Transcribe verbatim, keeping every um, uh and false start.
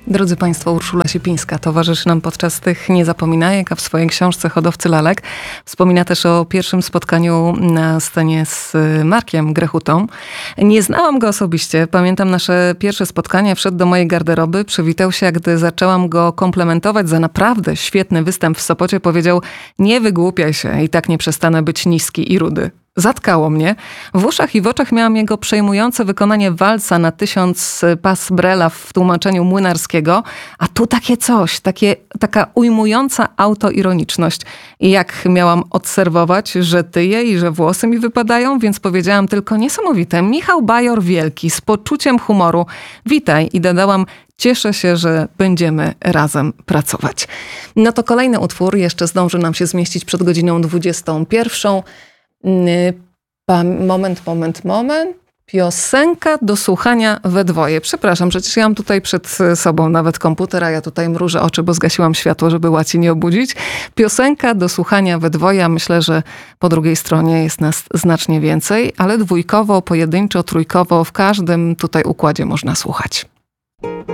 Drodzy Państwo, Urszula Siepińska towarzyszy nam podczas tych niezapominajek, a w swojej książce Hodowcy lalek wspomina też o pierwszym spotkaniu na scenie z Markiem Grechutą. Nie znałam go osobiście. Pamiętam nasze pierwsze spotkanie. Wszedł do mojej garderoby, przywitał się, a gdy zaczęłam go komplementować za naprawdę świetny występ w Sopocie, powiedział: nie wygłupiaj się, i tak nie przestanę być niski i rudy. Zatkało mnie. W uszach i w oczach miałam jego przejmujące wykonanie walca na tysiąc pas Brela w tłumaczeniu Młynarskiego, a tu takie coś, takie, taka ujmująca autoironiczność. I jak miałam obserwować, że tyję i że włosy mi wypadają, więc powiedziałam tylko: niesamowite, Michał Bajor Wielki, z poczuciem humoru. Witaj. I dodałam: cieszę się, że będziemy razem pracować. No to kolejny utwór jeszcze zdąży nam się zmieścić przed godziną dwudziestą pierwszą. Moment, moment, moment. Piosenka do słuchania we dwoje. Przepraszam, przecież ja mam tutaj przed sobą nawet komputer, a ja tutaj mrużę oczy, bo zgasiłam światło, żeby Łaci nie obudzić. Piosenka do słuchania we dwoje. Myślę, że po drugiej stronie jest nas znacznie więcej, ale dwójkowo, pojedynczo, trójkowo, w każdym tutaj układzie można słuchać.